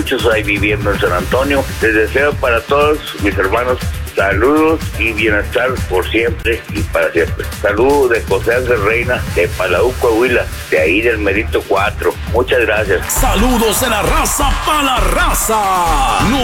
muchos hay viviendo en San Antonio. Les deseo para todos mis hermanos saludos y bienestar por siempre y para siempre. Saludos de José Ángel Reina, de Palau, Coahuila, de ahí del Merito 4. Muchas gracias. Saludos de la raza para la raza.